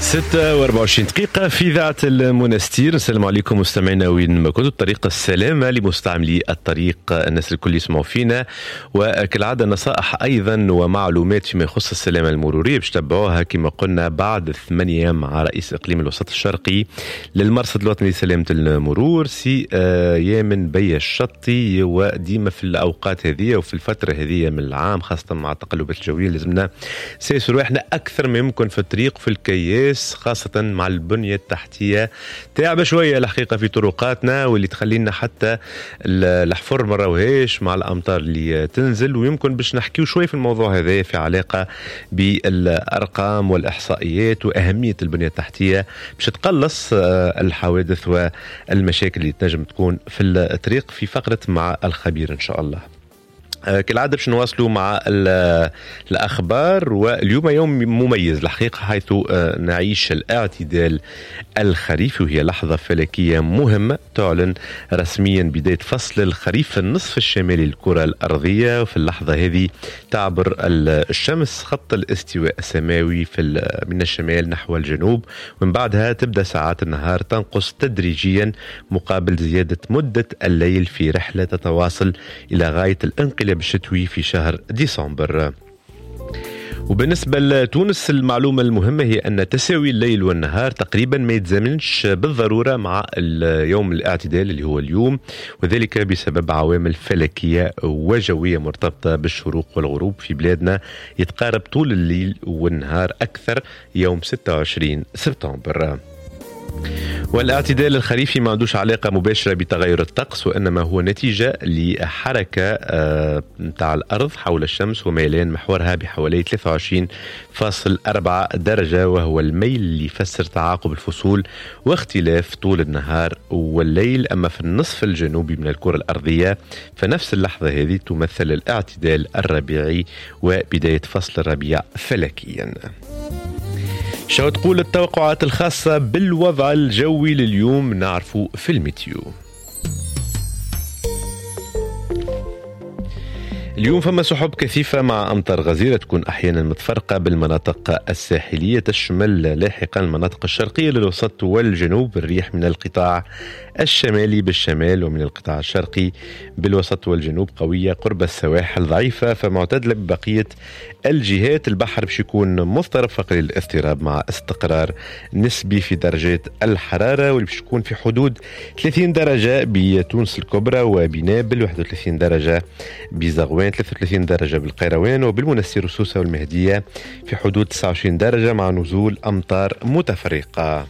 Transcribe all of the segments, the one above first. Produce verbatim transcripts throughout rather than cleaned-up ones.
ستة وأربعة وعشرين دقيقة في إذاعة المنستير. السلام عليكم مستمعينا وين ما كنتوا. الطريق السلامة لمستعملي الطريق، الناس الكل يسمعوا فينا، وكالعادة نصائح أيضا ومعلومات فيما يخص السلامة المرورية باش تتبعوها كما قلنا بعد الثمانية مع رئيس إقليم الوسط الشرقي للمرصد الوطني لسلامة المرور سي يامن بي الشطي. وديما في الأوقات هذه وفي الفترة هذه من العام خاصة مع التقلبات الجوية لازمنا سيسر رواحنا أكثر ما يمكن في الطريق في الكياس، خاصة مع البنية التحتية تعب شوية الحقيقة في طرقاتنا، واللي تخلينا حتى الحفر ما راوهاش مع الأمطار اللي تنزل. ويمكن باش نحكيو شوي في الموضوع هذا في علاقة بالأرقام والإحصائيات وأهمية البنية التحتية باش تقلص الحوادث والمشاكل اللي تنجم تكون في الطريق في فقرة مع الخبير إن شاء الله. كالعادة باش نواصلوا مع الأخبار، واليوم يوم مميز الحقيقة حيث نعيش الاعتدال الخريفي، وهي لحظة فلكية مهمة تعلن رسميا بداية فصل الخريف في النصف الشمالي للكرة الأرضية. وفي اللحظة هذه تعبر الشمس خط الاستواء السماوي في من الشمال نحو الجنوب، ومن بعدها تبدأ ساعات النهار تنقص تدريجيا مقابل زيادة مدة الليل في رحلة تتواصل إلى غاية الانقلاب الشتوي في شهر ديسمبر. وبالنسبة لتونس المعلومة المهمة هي أن تساوي الليل والنهار تقريبا ما يتزامنش بالضرورة مع اليوم الاعتدال اللي هو اليوم، وذلك بسبب عوامل فلكية وجوية مرتبطة بالشروق والغروب في بلادنا. يتقارب طول الليل والنهار أكثر يوم ستة وعشرين سبتمبر. والاعتدال الخريفي ما عندوش علاقة مباشرة بتغير الطقس، وإنما هو نتيجة لحركة متاع الأرض حول الشمس وميلان محورها بحوالي ثلاثة وعشرين فاصلة أربعة درجة، وهو الميل اللي يفسر تعاقب الفصول واختلاف طول النهار والليل. أما في النصف الجنوبي من الكرة الأرضية فنفس اللحظة هذه تمثل الاعتدال الربيعي وبداية فصل الربيع فلكيا. شو تقول التوقعات الخاصة بالوضع الجوي لليوم نعرفه في الميتيو. اليوم فما سحب كثيفة مع أمطار غزيرة تكون أحيانا متفرقة بالمناطق الساحلية، تشمل لاحقا المناطق الشرقية للوسط والجنوب. الريح من القطاع الشمالي بالشمال ومن القطاع الشرقي بالوسط والجنوب قوية قرب السواحل، ضعيفة فمعتدلة ببقية الجهات. البحر باش يكون مضطرب فقليل الاضطراب مع استقرار نسبي في درجات الحرارة، واللي باش يكون في حدود ثلاثين درجة بتونس الكبرى وبنابل، واحد وثلاثين درجة بزغوان، ثلاثة وثلاثين درجة بالقيروان، وبالمنستير وسوسة والمهدية في حدود تسعة وعشرين درجة مع نزول أمطار متفرقة.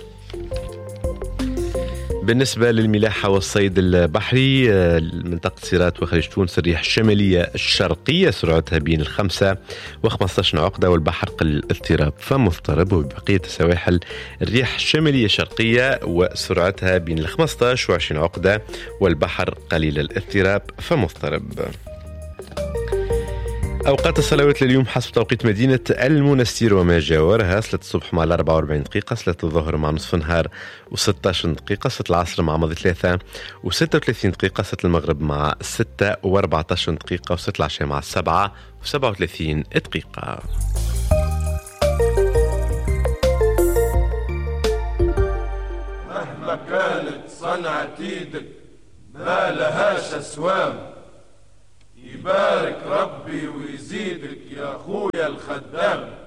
بالنسبة للملاحة والصيد البحري، منطقة سيرات وخليج تونس الريح الشمالية الشرقية سرعتها بين الخمسة وخمسة عشر عقدة، والبحر قليل الاضطراب فمضطرب. وبقية السواحل الريح الشمالية الشرقية وسرعتها بين الخمسة عشر وعشرين عقدة، والبحر قليل الاضطراب فمضطرب. أوقات الصلوات لليوم حسب توقيت مدينة المنستير وما جاورها: صلاة الصبح مع أربعة وأربعين دقيقة، صلاة الظهر مع نصف نهار وستة عشر دقيقة، صلاة العصر مع ماضي ثلاثة وستة وثلاثين دقيقة، صلاة المغرب مع ستة وأربعة عشر دقيقة، وصلاة العشاء مع سبعة وسبعة وثلاثين دقيقة. مهما كانت صنعة ايدك ما لهاش اسوام، يبارك ربي ويزيدك يا اخويا الخدام.